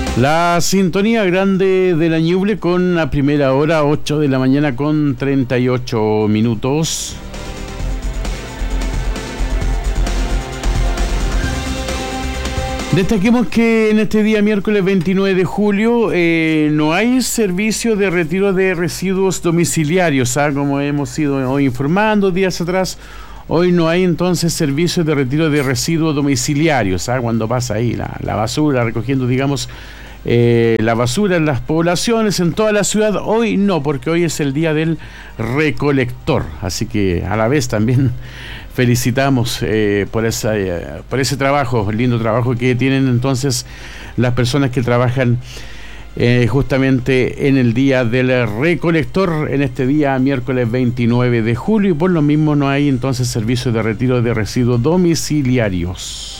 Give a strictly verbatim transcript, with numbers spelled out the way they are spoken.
La sintonía grande de la Ñuble con la primera hora, ocho de la mañana con treinta y ocho minutos. Destaquemos que en este día miércoles veintinueve de julio eh, no hay servicio de retiro de residuos domiciliarios, ¿ah? Como hemos ido hoy informando días atrás. Hoy no hay entonces servicios de retiro de residuos domiciliarios, ¿ah? Cuando pasa ahí la, la basura, recogiendo, digamos, eh, la basura en las poblaciones, en toda la ciudad. Hoy no, porque hoy es el día del recolector. Así que a la vez también felicitamos eh, por, esa, eh, por ese trabajo, lindo trabajo que tienen entonces las personas que trabajan Eh, justamente en el día del recolector, en este día miércoles veintinueve de julio, y por lo mismo no hay entonces servicio de retiro de residuos domiciliarios.